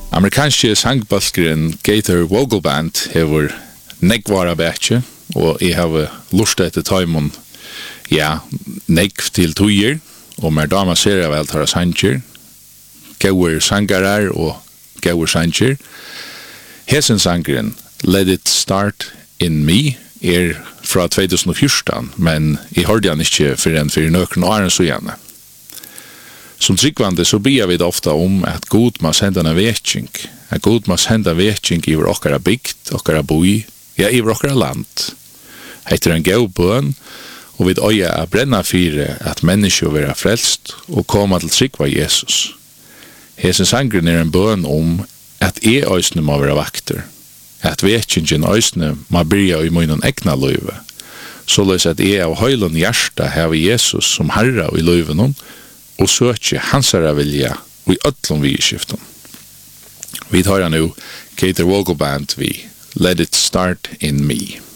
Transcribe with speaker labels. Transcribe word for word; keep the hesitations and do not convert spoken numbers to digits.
Speaker 1: Amerikanske sangbalskeren Gator Vocal Band hever negvara bætje, og jeg har lust etter taimon, ja, negv til tøyer, og mer dama ser jeg vel tar sanger, gauer sangarar og gauer sanger. Hesen sangeren, Let It Start In Me, er fra tjugo fjorton, men jeg hørte han ikke for en for nøkron åren så gjerne. Som tryggvande så ber vi ofta om at God må senda en vekking, at God må senda vekking i okkara bygd, okkara boi, ja, i okkara land. Etter en gau bøn, og vi øya a brenna fire at mennesker vera frelst og koma til tryggva Jesus. Hesen sangren er en bøn om at e øysne må vera vakter, at vekkingen øysne må byrja i munnen egna løyve, såleis at e av høylun hjärsta heva Jesus som herra i løyvenon, og søkje hansara vilja og i öllum vieskiften. Vi tar nu Gator Vocal Band vi Let It Start In Me.